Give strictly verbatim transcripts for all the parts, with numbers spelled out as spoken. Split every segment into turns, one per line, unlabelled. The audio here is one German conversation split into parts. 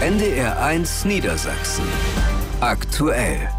N D R eins Niedersachsen. Aktuell.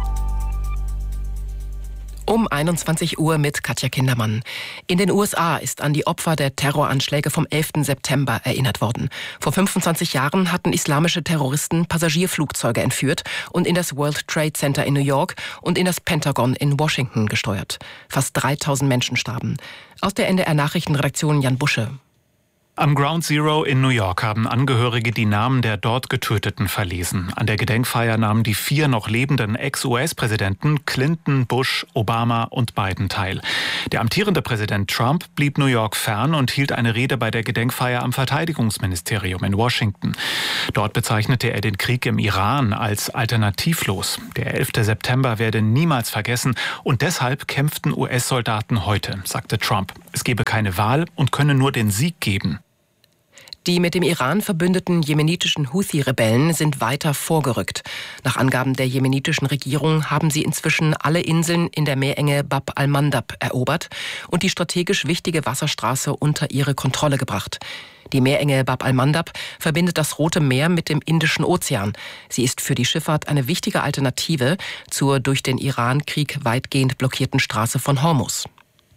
Um einundzwanzig Uhr mit Katja Kindermann. In den U S A ist an die Opfer der Terroranschläge vom elften September erinnert worden. Vor fünfundzwanzig Jahren hatten islamische Terroristen Passagierflugzeuge entführt und in das World Trade Center in New York und in das Pentagon in Washington gesteuert. Fast dreitausend Menschen starben. Aus der N D R-Nachrichtenredaktion Jan Busche.
Am Ground Zero in New York haben Angehörige die Namen der dort Getöteten verlesen. An der Gedenkfeier nahmen die vier noch lebenden Ex-U S-Präsidenten Clinton, Bush, Obama und Biden teil. Der amtierende Präsident Trump blieb New York fern und hielt eine Rede bei der Gedenkfeier am Verteidigungsministerium in Washington. Dort bezeichnete er den Krieg im Iran als alternativlos. Der elfte September werde niemals vergessen und deshalb kämpften U S-Soldaten heute, sagte Trump. Es gebe keine Wahl und könne nur den Sieg geben.
Die mit dem Iran verbündeten jemenitischen Houthi-Rebellen sind weiter vorgerückt. Nach Angaben der jemenitischen Regierung haben sie inzwischen alle Inseln in der Meerenge Bab al-Mandab erobert und die strategisch wichtige Wasserstraße unter ihre Kontrolle gebracht. Die Meerenge Bab al-Mandab verbindet das Rote Meer mit dem Indischen Ozean. Sie ist für die Schifffahrt eine wichtige Alternative zur durch den Iran-Krieg weitgehend blockierten Straße von Hormuz.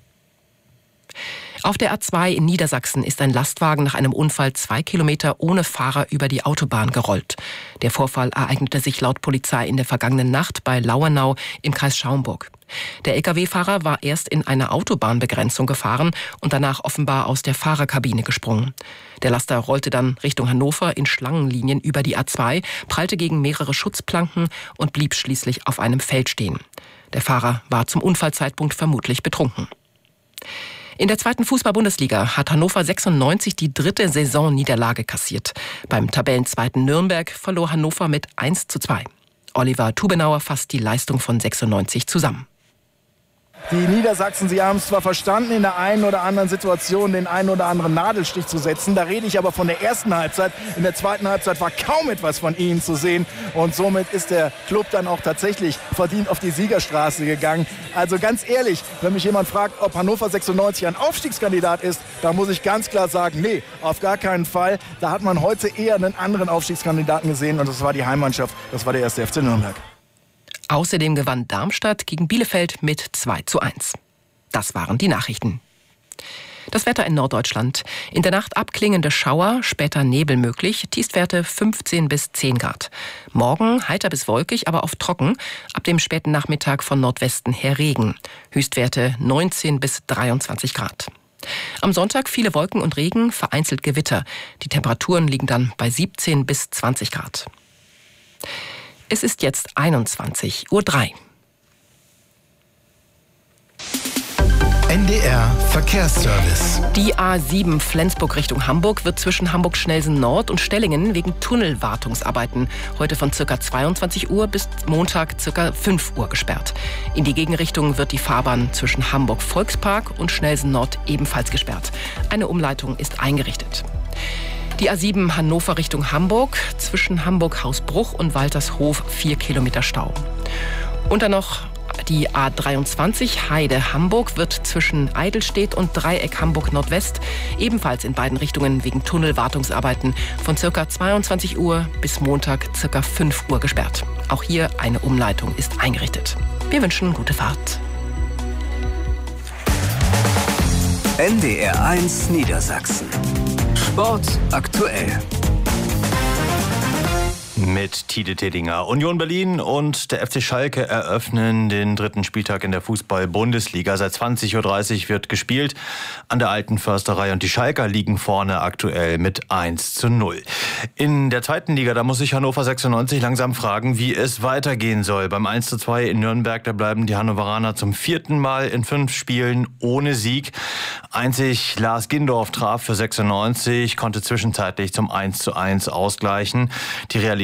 Auf der A zwei in Niedersachsen ist ein Lastwagen nach einem Unfall zwei Kilometer ohne Fahrer über die Autobahn gerollt. Der Vorfall ereignete sich laut Polizei in der vergangenen Nacht bei Lauernau im Kreis Schaumburg. Der L K W-Fahrer war erst in eine Autobahnbegrenzung gefahren und danach offenbar aus der Fahrerkabine gesprungen. Der Laster rollte dann Richtung Hannover in Schlangenlinien über die A zwei, prallte gegen mehrere Schutzplanken und blieb schließlich auf einem Feld stehen. Der Fahrer war zum Unfallzeitpunkt vermutlich betrunken. In der zweiten Fußball-Bundesliga hat Hannover sechsundneunzig die dritte Saisonniederlage kassiert. Beim Tabellenzweiten Nürnberg verlor Hannover mit eins zu zwei. Oliver Tubenauer fasst die Leistung von sechsundneunzig zusammen.
Die Niedersachsen, sie haben es zwar verstanden, in der einen oder anderen Situation den einen oder anderen Nadelstich zu setzen. Da rede ich aber von der ersten Halbzeit. In der zweiten Halbzeit war kaum etwas von ihnen zu sehen. Und somit ist der Club dann auch tatsächlich verdient auf die Siegerstraße gegangen. Also ganz ehrlich, wenn mich jemand fragt, ob Hannover sechsundneunzig ein Aufstiegskandidat ist, da muss ich ganz klar sagen, nee, auf gar keinen Fall. Da hat man heute eher einen anderen Aufstiegskandidaten gesehen. Und das war die Heimmannschaft, das war der erste F C Nürnberg.
Außerdem gewann Darmstadt gegen Bielefeld mit zwei zu eins. Das waren die Nachrichten. Das Wetter in Norddeutschland. In der Nacht abklingende Schauer, später Nebel möglich, Tiefstwerte fünfzehn bis zehn Grad. Morgen heiter bis wolkig, aber oft trocken. Ab dem späten Nachmittag von Nordwesten her Regen. Höchstwerte neunzehn bis dreiundzwanzig Grad. Am Sonntag viele Wolken und Regen, vereinzelt Gewitter. Die Temperaturen liegen dann bei siebzehn bis zwanzig Grad. Es ist jetzt einundzwanzig Uhr drei.
N D R Verkehrsservice.
Die A sieben Flensburg Richtung Hamburg wird zwischen Hamburg-Schnelsen Nord und Stellingen wegen Tunnelwartungsarbeiten heute von ca. zweiundzwanzig Uhr bis Montag ca. fünf Uhr gesperrt. In die Gegenrichtung wird die Fahrbahn zwischen Hamburg-Volkspark und Schnelsen Nord ebenfalls gesperrt. Eine Umleitung ist eingerichtet. Die A sieben Hannover Richtung Hamburg, zwischen Hamburg-Hausbruch und Waltershof vier Kilometer Stau. Und dann noch die A dreiundzwanzig Heide-Hamburg wird zwischen Eidelstedt und Dreieck Hamburg-Nordwest ebenfalls in beiden Richtungen wegen Tunnelwartungsarbeiten von ca. zweiundzwanzig Uhr bis Montag ca. fünf Uhr gesperrt. Auch hier eine Umleitung ist eingerichtet. Wir wünschen gute Fahrt.
N D R eins Niedersachsen. Sport aktuell.
Mit Tide Tedinger. Union Berlin und der F C Schalke eröffnen den dritten Spieltag in der Fußball-Bundesliga. Seit zwanzig Uhr dreißig wird gespielt an der Alten Försterei und die Schalker liegen vorne aktuell mit eins zu null. In der zweiten Liga, da muss sich Hannover sechsundneunzig langsam fragen, wie es weitergehen soll. Beim eins zu zwei in Nürnberg, da bleiben die Hannoveraner zum vierten Mal in fünf Spielen ohne Sieg. Einzig Lars Gindorf traf für sechsundneunzig, konnte zwischenzeitlich zum eins zu eins ausgleichen. Die Realität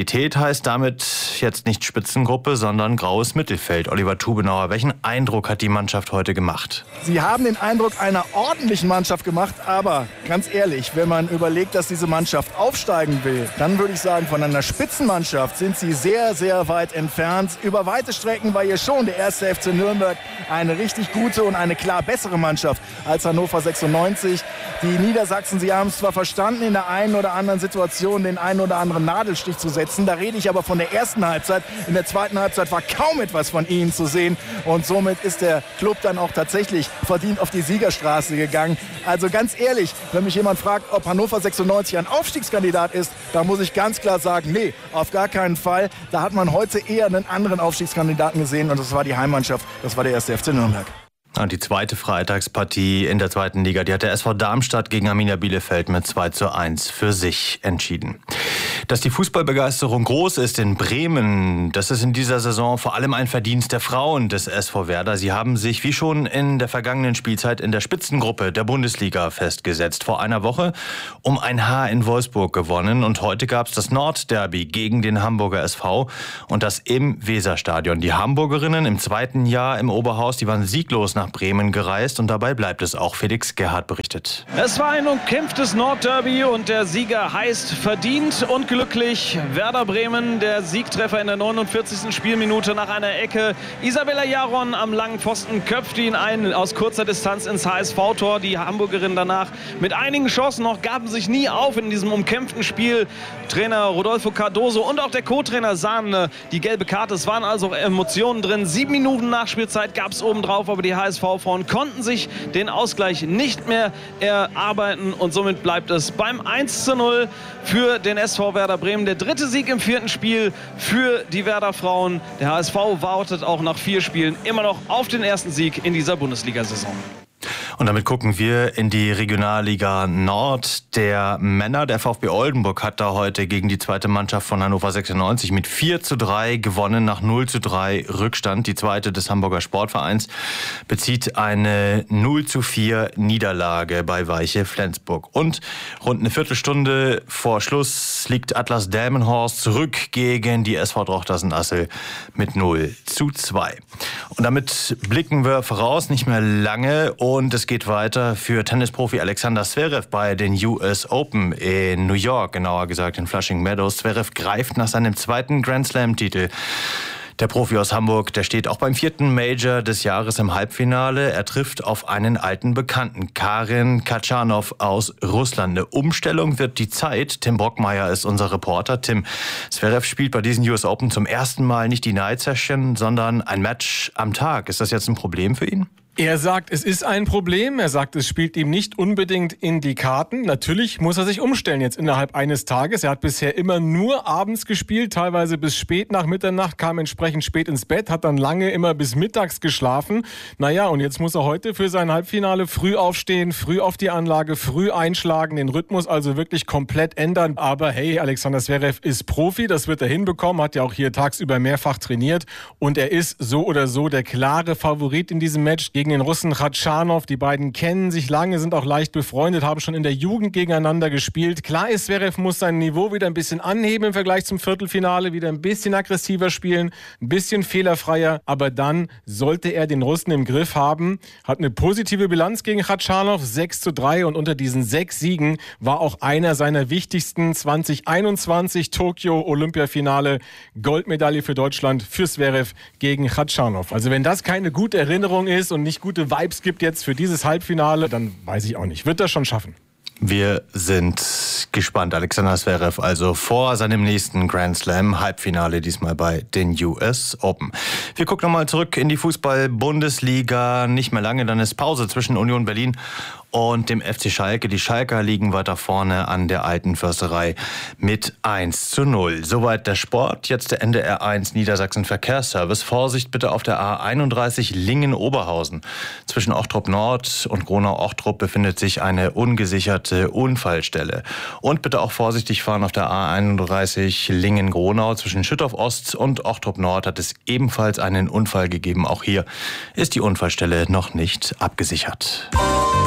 Stabilität heißt damit jetzt nicht Spitzengruppe, sondern graues Mittelfeld. Oliver Tubenauer, welchen Eindruck hat die Mannschaft heute gemacht?
Sie haben den Eindruck einer ordentlichen Mannschaft gemacht, aber ganz ehrlich, wenn man überlegt, dass diese Mannschaft aufsteigen will, dann würde ich sagen, von einer Spitzenmannschaft sind sie sehr, sehr weit entfernt. Über weite Strecken war hier schon der erste F C Nürnberg eine richtig gute und eine klar bessere Mannschaft als Hannover sechsundneunzig. Die Niedersachsen, sie haben es zwar verstanden, in der einen oder anderen Situation den einen oder anderen Nadelstich zu setzen. Da rede ich aber von der ersten Halbzeit. In der zweiten Halbzeit war kaum etwas von ihnen zu sehen. Und somit ist der Club dann auch tatsächlich verdient auf die Siegerstraße gegangen. Also ganz ehrlich, wenn mich jemand fragt, ob Hannover sechsundneunzig ein Aufstiegskandidat ist, da muss ich ganz klar sagen, nee, auf gar keinen Fall. Da hat man heute eher einen anderen Aufstiegskandidaten gesehen und das war die Heimmannschaft, das war der erste F C Nürnberg.
Und die zweite Freitagspartie in der zweiten Liga, die hat der S V Darmstadt gegen Arminia Bielefeld mit zwei zu eins für sich entschieden. Dass die Fußballbegeisterung groß ist in Bremen, das ist in dieser Saison vor allem ein Verdienst der Frauen des S V Werder. Sie haben sich wie schon in der vergangenen Spielzeit in der Spitzengruppe der Bundesliga festgesetzt. Vor einer Woche um ein Haar in Wolfsburg gewonnen und heute gab es das Nordderby gegen den Hamburger S V und das im Weserstadion. Die Hamburgerinnen im zweiten Jahr im Oberhaus, die waren sieglos nach Bremen gereist und dabei bleibt es auch. Felix Gerhardt berichtet.
Es war ein umkämpftes Nordderby und der Sieger heißt verdient und glücklich Werder Bremen. Der Siegtreffer in der neunundvierzigsten Spielminute nach einer Ecke. Isabella Jaron am langen Pfosten köpfte ihn ein aus kurzer Distanz ins H S V-Tor. Die Hamburgerinnen danach mit einigen Chancen noch gaben sich nie auf in diesem umkämpften Spiel. Trainer Rodolfo Cardoso und auch der Co-Trainer sahen die gelbe Karte. Es waren also Emotionen drin. Sieben Minuten Nachspielzeit gab es obendrauf, aber die H S V-Frauen konnten sich den Ausgleich nicht mehr erarbeiten und somit bleibt es beim eins zu null für den S V Werder Bremen. Der dritte Sieg im vierten Spiel für die Werder Frauen. Der H S V wartet auch nach vier Spielen immer noch auf den ersten Sieg in dieser Bundesliga-Saison.
Und damit gucken wir in die Regionalliga Nord der Männer. Der VfB Oldenburg hat da heute gegen die zweite Mannschaft von Hannover sechsundneunzig mit vier zu drei gewonnen nach null zu drei Rückstand. Die zweite des Hamburger Sportvereins bezieht eine null zu vier Niederlage bei Weiche Flensburg. Und rund eine Viertelstunde vor Schluss liegt Atlas Delmenhorst zurück gegen die S V Drochtersen-Assel mit null zu zwei. Und damit blicken wir voraus, nicht mehr lange. Und es geht weiter für Tennisprofi Alexander Zverev bei den U S Open in New York, genauer gesagt in Flushing Meadows. Zverev greift nach seinem zweiten Grand Slam-Titel. Der Profi aus Hamburg, der steht auch beim vierten Major des Jahres im Halbfinale. Er trifft auf einen alten Bekannten, Karin Khachanov aus Russland. Eine Umstellung wird die Zeit. Tim Brockmeier ist unser Reporter. Tim, Zverev spielt bei diesen U S Open zum ersten Mal nicht die Night Session, sondern ein Match am Tag. Ist das jetzt ein Problem für ihn?
Er sagt, es ist ein Problem. Er sagt, es spielt ihm nicht unbedingt in die Karten. Natürlich muss er sich umstellen jetzt innerhalb eines Tages. Er hat bisher immer nur abends gespielt, teilweise bis spät nach Mitternacht, kam entsprechend spät ins Bett, hat dann lange immer bis mittags geschlafen. Naja, und jetzt muss er heute für sein Halbfinale früh aufstehen, früh auf die Anlage, früh einschlagen, den Rhythmus also wirklich komplett ändern. Aber hey, Alexander Zverev ist Profi, das wird er hinbekommen, hat ja auch hier tagsüber mehrfach trainiert. Und er ist so oder so der klare Favorit in diesem Match gegen den Russen Khachanov. Die beiden kennen sich lange, sind auch leicht befreundet, haben schon in der Jugend gegeneinander gespielt. Klar ist, Zverev muss sein Niveau wieder ein bisschen anheben im Vergleich zum Viertelfinale, wieder ein bisschen aggressiver spielen, ein bisschen fehlerfreier, aber dann sollte er den Russen im Griff haben. Hat eine positive Bilanz gegen Khachanov, sechs zu drei, und unter diesen sechs Siegen war auch einer seiner wichtigsten zwanzig einundzwanzig Tokio Olympiafinale, Goldmedaille für Deutschland für Zverev gegen Khachanov. Also wenn das keine gute Erinnerung ist und nicht gute Vibes gibt jetzt für dieses Halbfinale, dann weiß ich auch nicht. Wird er schon schaffen?
Wir sind gespannt. Alexander Zverev also vor seinem nächsten Grand Slam Halbfinale, diesmal bei den U S Open. Wir gucken nochmal zurück in die Fußball-Bundesliga. Nicht mehr lange, dann ist Pause zwischen Union Berlin und dem F C Schalke. Die Schalker liegen weiter vorne an der Alten Försterei mit eins zu null. Soweit der Sport. Jetzt der N D R eins Niedersachsen Verkehrsservice. Vorsicht bitte auf der A einunddreißig Lingen-Oberhausen. Zwischen Ochtrup Nord und Gronau-Ochtrup befindet sich eine ungesicherte Unfallstelle. Und bitte auch vorsichtig fahren auf der A einunddreißig Lingen-Gronau. Zwischen Schüttorf Ost und Ochtrup Nord hat es ebenfalls einen Unfall gegeben. Auch hier ist die Unfallstelle noch nicht abgesichert.